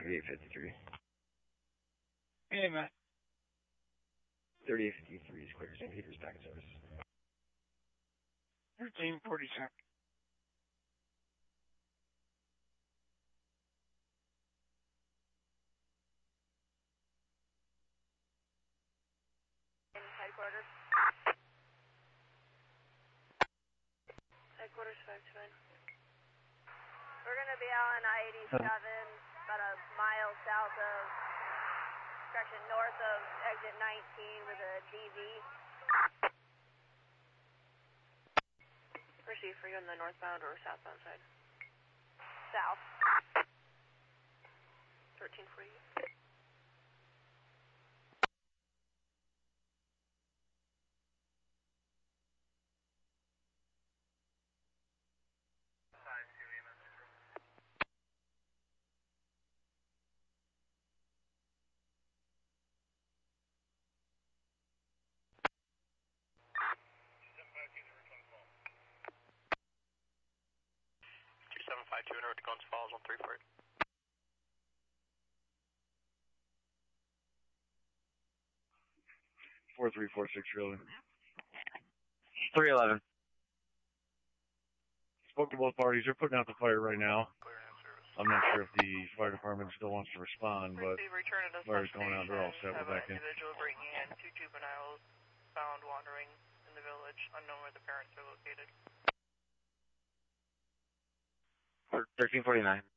3853. Hey, Matt. 3853 is Quaker St. Peter's packet service. 1347. Headquarters. Headquarters 529. We're going to be out on I-87, about a mile south of, correction, north of exit 19 with a DV. Proceed for you on the northbound or southbound side? South. 1348. to Guns Falls on 348. Four 346 really. 311. Spoke to both parties. They're putting out the fire right now. I'm not sure if the fire department still wants to respond, but fire's going out. They're all set. We're back in. Individual breaking in, 2 juveniles found wandering in the village, unknown where the parents are located. 1349.